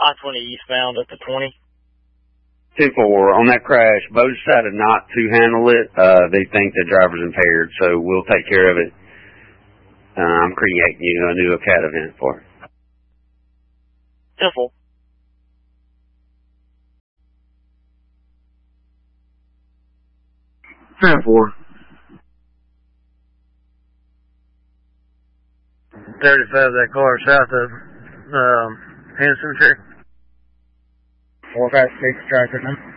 I-20 eastbound at the 20. 2-4. On that crash, both decided not to handle it. They think the driver's impaired, so we'll take care of it. I'm creating you a new CAT event for it. 10-4. Four. 35, that car south of Henson Tree. 456, drive to them.